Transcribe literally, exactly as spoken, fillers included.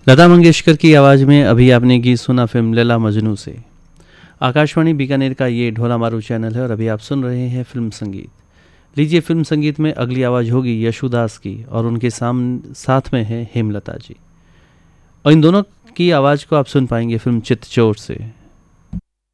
लता मंगेशकर की आवाज़ में अभी आपने गीत सुना फिल्म लैला मजनू से। आकाशवाणी बीकानेर का ये ढोला मारू चैनल है और अभी आप सुन रहे हैं फिल्म संगीत। लीजिए, फिल्म संगीत में अगली आवाज़ होगी यशुदास की और उनके साम साथ में है हेमलता जी, और इन दोनों की आवाज़ को आप सुन पाएंगे फिल्म चित्तचोर से।